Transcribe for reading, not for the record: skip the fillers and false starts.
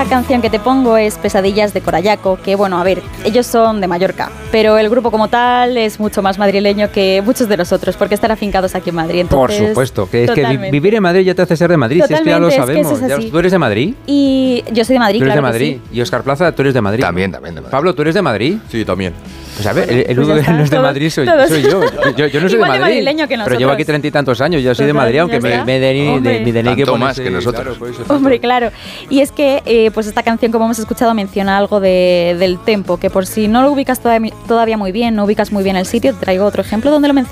segunda canción que te pongo es Pesadillas de Corallaco, que bueno, a ver, ellos son de Mallorca, pero el grupo como tal es mucho más madrileño que muchos de nosotros, porque están afincados aquí en Madrid. Entonces, por supuesto, que es que vivir en Madrid ya te hace ser de Madrid, si es que ya lo sabemos. ¿Tú eres de Madrid? Y yo soy de Madrid, ¿Tú eres claro de Madrid? sí. Y Óscar Plaza, tú eres de Madrid. También de Madrid. Pablo, ¿tú eres de Madrid? Sí, también. Pues a ver, el Pues único ya que no es está, de Madrid soy yo. Yo no soy Igual de de Madrid, madrileño que pero nosotros. llevo aquí 30 y tantos años. Yo soy de Madrid, aunque ya me den que Tanto más ponerse, que nosotros. Claro, por eso, Hombre, claro. Y es que pues esta canción, como hemos escuchado, menciona algo del tempo, que por si no lo ubicas todavía muy bien, no ubicas muy bien el sitio, te traigo otro ejemplo donde lo menciona.